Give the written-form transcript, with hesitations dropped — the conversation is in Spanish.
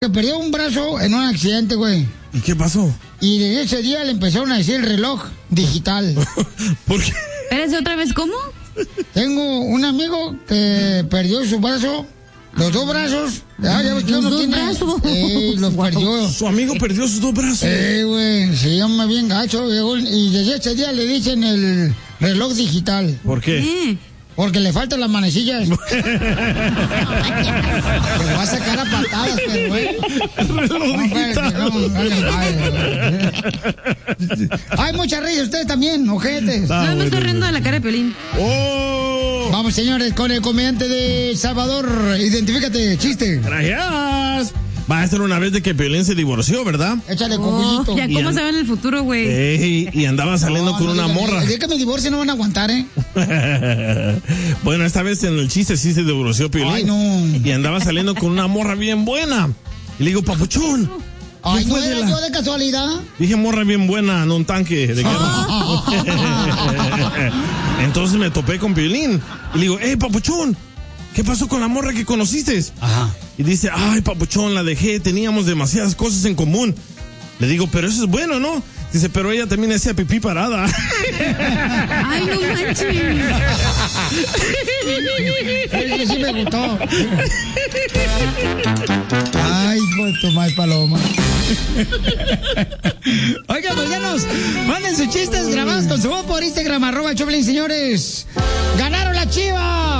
que perdió un brazo en un accidente, güey. ¿Y qué pasó? Y desde ese día le empezaron a decir el reloj digital. ¿Por qué? Espérese, ¿otra vez cómo? Tengo un amigo que perdió su brazo, los dos brazos. Ya ves que Los uno dos tiene. brazos. Los perdió. Su amigo perdió sus dos brazos. Güey, se llama bien gacho. Y desde ese día le dicen el reloj digital. ¿Por qué? Porque le faltan las manecillas. Te va a sacar a patadas, pero güey. Hay mucha risa ustedes también, ojetes. No, me estoy riendo de la cara de Piolín. ¡Oh! Vamos, señores, con el comediante de Salvador. Identifícate, chiste. Gracias. Va a ser una vez de que Piolín se divorció, ¿verdad? Échale cocuyito. Ya, ¿cómo se ve en el futuro, güey? Y andaba saliendo con una morra. El día que me divorcie no van a aguantar, ¿eh? Bueno, esta vez en el chiste sí se divorció Piolín. Ay, no. Y andaba saliendo con una morra bien buena. Y le digo, papuchón. Ay, ¿no fue era de la- yo de casualidad? Dije, morra bien buena, no un tanque de guerra. Entonces me topé con Piolín. Y le digo, papuchón, ¿qué pasó con la morra que conociste? Ajá. Y dice, ay, papuchón, la dejé, teníamos demasiadas cosas en común. Le digo, pero eso es bueno, ¿no? Dice, pero ella también hacía pipí parada. Ay, no manches. Ese sí me gustó. Ay, hijo de tu madre paloma. Oigan, paisanos, manden sus chistes grabados con su voz por Instagram, @Choplin, señores. ¡Ganaron la Chivas!